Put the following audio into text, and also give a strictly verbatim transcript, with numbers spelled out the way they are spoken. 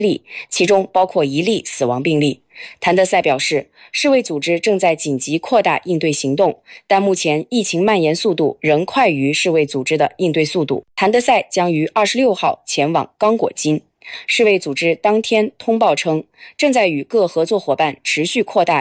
例，其中包括一例死亡病例。谭德赛表示，世卫组织正在紧急扩大应对行动，但目前疫情蔓延速度仍快于世卫组织的应对速度。谭德赛将于二十六号前往刚果金。世卫组织当天通报称，正在与各合作伙伴持续扩大